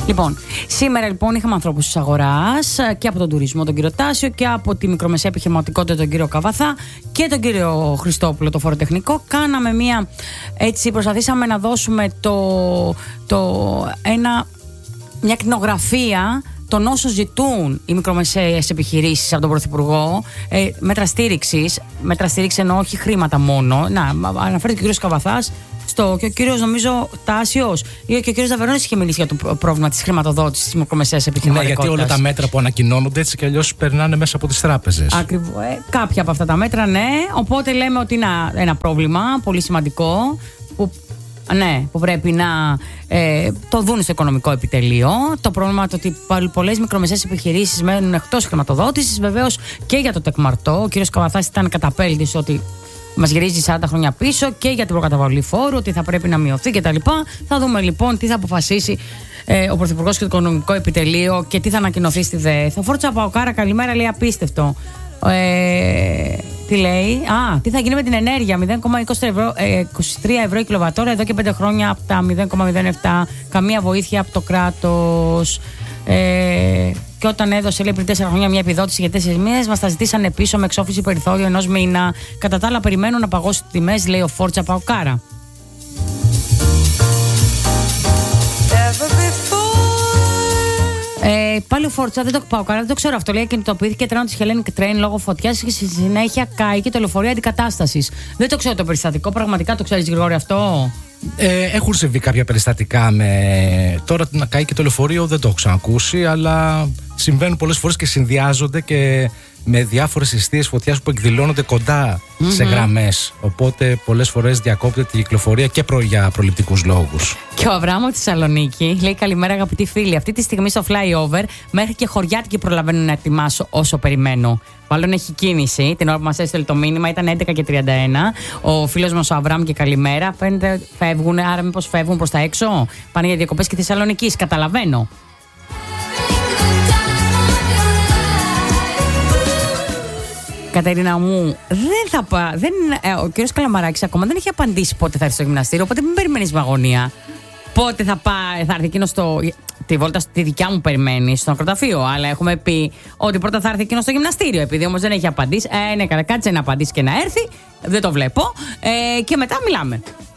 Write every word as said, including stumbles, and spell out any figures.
Λοιπόν, σήμερα λοιπόν είχαμε ανθρώπους της αγοράς και από τον τουρισμό τον κύριο Τάσιο και από τη μικρομεσαία επιχειρηματικότητα τον κύριο Καβαθά και τον κύριο Χριστόπουλο το φοροτεχνικό. Κάναμε μία, έτσι προσπαθήσαμε να δώσουμε το, το, ένα, μια κτηνογραφία των όσων ζητούν οι μικρομεσαίες επιχειρήσεις από τον Πρωθυπουργό, ε, μέτρα στήριξης, μέτρα στήριξη εννοώ όχι χρήματα μόνο. Να, αναφέρεται και ο κύριος Καβαθάς στο, και ο κύριος νομίζω Τάσιος ή και ο κύριος Δαβερώνης είχε μιλήσει για το πρόβλημα της χρηματοδότησης της μικρομεσαίας επιχειρηματικότητας. Ναι, γιατί όλα τα μέτρα που ανακοινώνονται έτσι κι αλλιώς περνάνε μέσα από τις τράπεζες. Ακριβώς. Ε, κάποια από αυτά τα μέτρα, ναι. Οπότε λέμε ότι είναι ένα, ένα πρόβλημα πολύ σημαντικό που, ναι, που πρέπει να ε, το δουν στο οικονομικό επιτελείο. Το πρόβλημα το ότι πολλές μικρομεσαίες επιχειρήσεις μένουν εκτός χρηματοδότησης. Βεβαίως και για το τεκμαρτό. Ο κύριος Καβαθάς ήταν καταπέλτης ότι μας γυρίζει σαράντα χρόνια πίσω και για την προκαταβολή φόρου, ότι θα πρέπει να μειωθεί κτλ. Θα δούμε λοιπόν τι θα αποφασίσει ε, ο Πρωθυπουργός και το Οικονομικό Επιτελείο και τι θα ανακοινωθεί στη ΔΕΘ. Ο Φόρτσα Παοκάρα, καλημέρα, λέει απίστευτο. Ε, τι λέει, Α, τι θα γίνει με την ενέργεια, μηδέν κόμμα είκοσι τρία ευρώ η κιλοβατόρα εδώ και πέντε χρόνια από τα μηδέν κόμμα μηδέν επτά. Καμία βοήθεια από το κράτος. Ε, και όταν έδωσε λέει, πριν τέσσερα χρόνια μια επιδότηση για τέσσερις μήνες, μας τα ζητήσανε πίσω με εξόφληση περιθώριο ενός μήνα. Κατά τα άλλα, περιμένουν να παγώσει τις τιμές, λέει ο Φόρτσα Παοκάρα. Ε, πάλι ο Φόρτσα, δεν το πάω καλά, δεν το ξέρω αυτό. Λέει κινητοποιήθηκε τρένο της Hellenic Train λόγω φωτιάς και στη συνέχεια κάει και το λεωφορείο αντικατάστασης. Δεν το ξέρω το περιστατικό, πραγματικά το ξέρεις Γρηγόρη αυτό? Ε, έχουν συμβεί κάποια περιστατικά με. Τώρα να καεί και το λεωφορείο δεν το έχω ξανακούσει, αλλά συμβαίνουν πολλές φορές και συνδυάζονται και με διάφορες ειστείες φωτιάς που εκδηλώνονται κοντά mm-hmm. σε γραμμές. Οπότε πολλές φορές διακόπτεται τη κυκλοφορία και προ, για προληπτικούς λόγους. Και ο Αβράμο τη Θεσσαλονίκη λέει: καλημέρα, αγαπητοί φίλοι. Αυτή τη στιγμή στο flyover μέχρι και χωριάτικοι προλαβαίνουν να ετοιμάσω όσο περιμένω. Μάλλον έχει κίνηση. Την ώρα που μας έστειλε το μήνυμα ήταν έντεκα και τριάντα ένα. Ο φίλος μας ο Αβράμ και καλημέρα. Φαίνεται φεύγουν, άρα μήπως φεύγουν προς τα έξω. Πάνε για διακοπές και Θεσσαλονικής. Καταλαβαίνω. Κατερίνα μου, δεν θα πά, δεν, ε, ο κύριος Καλαμαράκης ακόμα δεν έχει απαντήσει πότε θα έρθει στο γυμναστήριο, οπότε μην περιμένεις με αγωνία. Πότε θα, πά, θα έρθει εκείνο στο. Τη βόλτα στη δικιά μου περιμένει στο νεκροταφείο. Αλλά έχουμε πει ότι πρώτα θα έρθει εκείνο στο γυμναστήριο. Επειδή όμως δεν έχει απαντήσει. Ε, ναι, καλά, κάτσε να απαντήσει και να έρθει. Δεν το βλέπω. Ε, και μετά μιλάμε.